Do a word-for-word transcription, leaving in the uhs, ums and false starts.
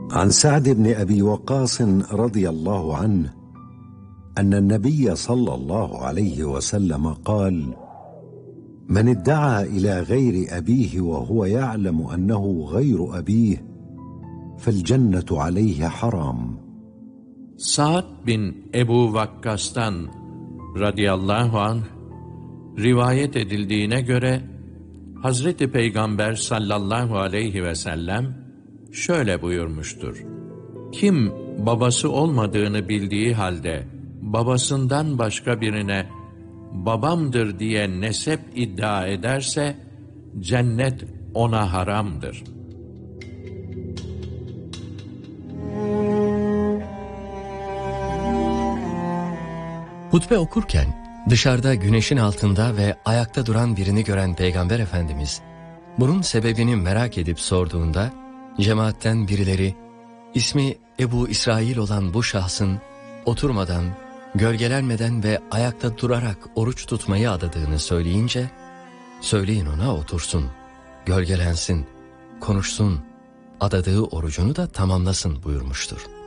عن سعد بن أبي وقاص رضي الله عنه أن النبي صلى الله عليه وسلم قال: من ادعى إلى غير أبيه وهو يعلم أنه غير أبيه فالجنة عليه حرام. Sa'd bin Ebu Vakkas'tan radıyallahu anh rivayet edildiğine göre Hazreti Peygamber sallallahu aleyhi ve sellem şöyle buyurmuştur: Kim babası olmadığını bildiği halde babasından başka birine babamdır diye nesep iddia ederse cennet ona haramdır. Hutbe okurken dışarıda güneşin altında ve ayakta duran birini gören Peygamber Efendimiz bunun sebebini merak edip sorduğunda cemaatten birileri ismi Ebu İsrail olan bu şahsın oturmadan, gölgelenmeden ve ayakta durarak oruç tutmayı adadığını söyleyince söyleyin ona otursun, gölgelensin, konuşsun, adadığı orucunu da tamamlasın buyurmuştur.